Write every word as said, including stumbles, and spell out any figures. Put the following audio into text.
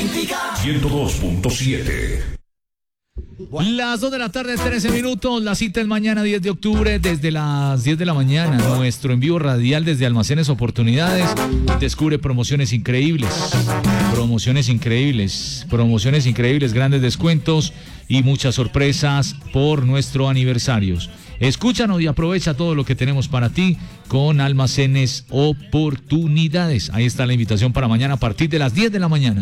ciento dos punto siete. Las dos de la tarde, trece minutos. La cita es mañana, diez de octubre, desde las diez de la mañana. Nuestro envío radial desde Almacenes Oportunidades. Descubre promociones increíbles. Promociones increíbles. Promociones increíbles, grandes descuentos y muchas sorpresas por nuestro aniversario. Escúchanos y aprovecha todo lo que tenemos para ti con Almacenes Oportunidades. Ahí está la invitación para mañana a partir de las diez de la mañana.